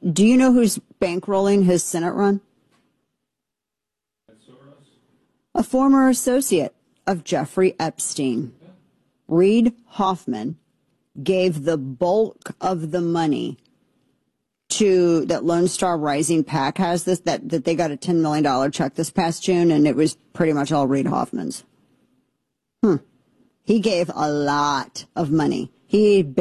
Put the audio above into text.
Do you know who's bankrolling his Senate run? A former associate of Jeffrey Epstein. Reid Hoffman gave the bulk of the money to that Lone Star Rising PAC has this, that they got a $10 million check this past June, and it was pretty much all Reid Hoffman's. He gave a lot of money. He